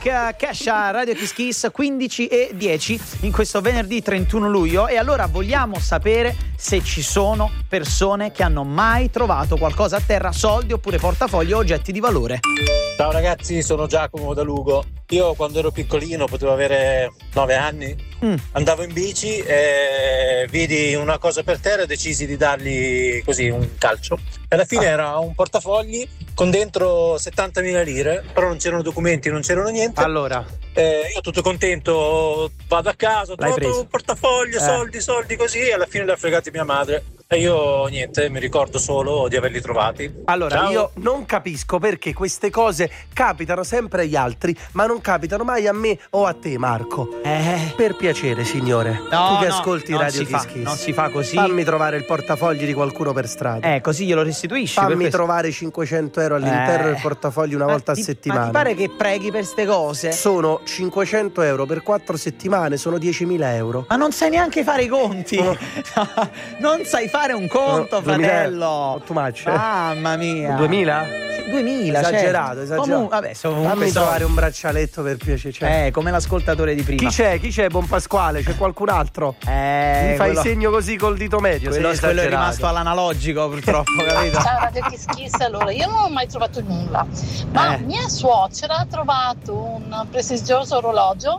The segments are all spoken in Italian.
Black, Kesha, Radio Kiss Kiss, 15:10 in questo venerdì 31 luglio. E allora vogliamo sapere se ci sono persone che hanno mai trovato qualcosa a terra, soldi oppure portafogli o oggetti di valore. Ciao ragazzi, sono Giacomo da Lugo. Io quando ero piccolino, potevo avere 9 anni, andavo in bici e vidi una cosa per terra e decisi di dargli così un calcio. E alla fine era un portafogli con dentro 70.000 lire, però non c'erano documenti, non c'erano niente. Allora, io tutto contento, vado a casa, ho trovato un portafoglio, soldi così, e alla fine li ha fregati mia madre. E io niente, mi ricordo solo di averli trovati. Allora, Ciao. io non capisco perché queste cose capitano sempre agli altri, ma non capitano mai a me o a te, Marco. Per piacere, signore. Tu che ascolti Radio Kiss Kiss, non si fa così. fammi trovare il portafogli di qualcuno per strada. Così glielo restituisci. Fammi trovare 500 euro all'interno del portafoglio una volta a Ma settimana. ti pare che preghi per ste cose? Sono 500 euro per 4 settimane, sono 10.000 euro. Ma non sai neanche fare i conti. Non sai fare un conto, 2000 fratello. Too much. Mamma mia. 2000? 2000, Esagerato, certo. esagerato. Vabbè, Fammi trovare un braccialetto per piacere. come l'ascoltatore di prima. Chi c'è, buon Pasquale? C'è qualcun altro? Mi fai il segno così col dito medio. Quello sei è esagerato. rimasto all'analogico, purtroppo, capito? Ciao Radio Kiss Kiss, allora io non ho mai trovato nulla, ma mia suocera ha trovato un prestigioso orologio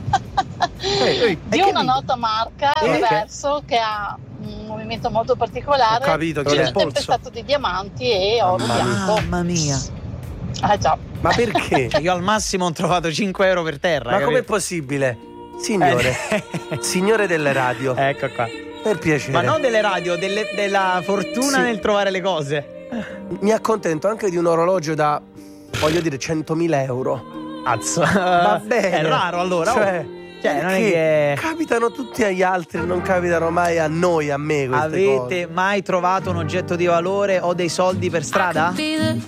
di una nota marca reverso che ha un movimento molto particolare. Ho capito, che che è è polso. tempestato di diamanti e oro bianco. Mamma mia. Già. Ma perché? Io al massimo ho trovato 5 euro per terra. Ma capito? com'è possibile? Signore, signore delle radio, Ecco qua. per piacere. Ma non delle radio, della fortuna Sì. nel trovare le cose. Mi accontento anche di un orologio da, voglio dire, 100.000 euro. Azzo. Va bene. È raro allora. Cioè, non è che capitano tutti agli altri, non capitano mai a noi, a me queste avete cose. mai trovato un oggetto di valore o dei soldi per strada?